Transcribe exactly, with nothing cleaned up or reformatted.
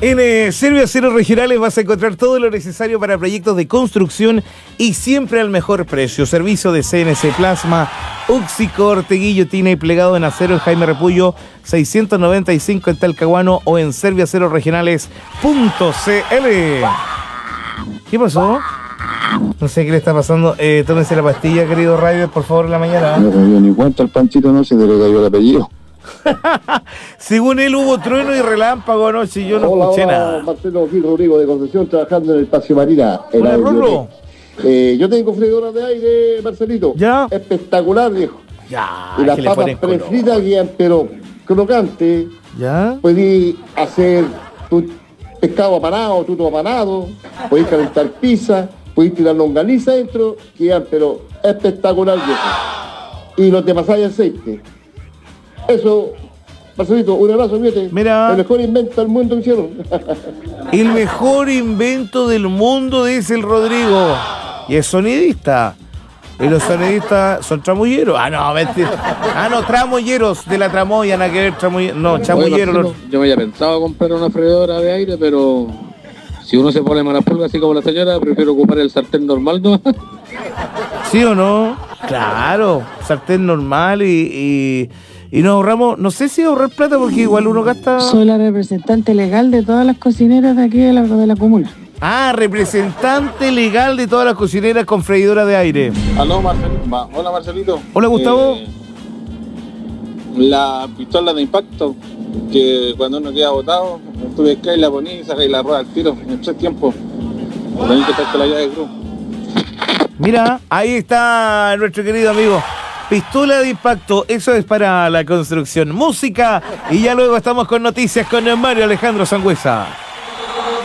En eh, Servio Aceros Regionales vas a encontrar todo lo necesario para proyectos de construcción y siempre al mejor precio. Servicio de C N C Plasma, Uxicor, Guillotina y plegado en acero en Jaime Repullo seiscientos noventa y cinco en Talcahuano o en servioacerosregionales punto c l. ¿Qué pasó? No sé qué le está pasando. Eh, tómense la pastilla, querido Ryder, por favor, en la mañana. No me dio ni cuenta el Panchito, no se le cayó el apellido. Según él hubo trueno y relámpago anoche y yo no hola, escuché hola, nada. Marcelo Gil Rodrigo de Concepción, trabajando en el Espacio Marina. Hola, Rolo. Eh, yo tengo freidora de aire, Marcelito. Ya. Espectacular, viejo. Ya. Y las que le papas ponen color. prefritas quedan, pero crocantes. Ya. Podéis hacer tu pescado apanado, tuto apanado. Podéis calentar pizza. Podéis tirar longaniza dentro. Quedan, pero espectacular, viejo. Y no te pasáis aceite. Eso, Marcelito, un abrazo, fíjate. Mira. El mejor invento del mundo que hicieron. El mejor invento del mundo, dice el Rodrigo. Y es sonidista. Y los sonidistas son tramulleros. Ah, no, mentira. Ah, no, tramulleros de la tramoya, nada que ver, tramulleros. No, chamulleros. Oye, Marcelo, yo me había pensado comprar una freidora de aire, pero si uno se pone mala pulga así como la señora, prefiero ocupar el sartén normal, ¿no? ¿Sí o no? Claro, sartén normal y, y, y nos ahorramos, no sé si ahorrar plata porque igual uno gasta... Soy la representante legal de todas las cocineras de aquí de la, de la comuna. Ah, representante legal de todas las cocineras con freidora de aire. Aló, Marcelito. Ma- Hola, Marcelito. Hola, Gustavo. Eh, la pistola de impacto, que cuando uno queda botado, tú ves que la ponís y sacáis la rueda al tiro en tres tiempos. También que estar con la llave de cruz. Mira, ahí está nuestro querido amigo. Pistola de impacto, eso es para la construcción. Música y ya luego estamos con noticias con Mario Alejandro Sangüesa.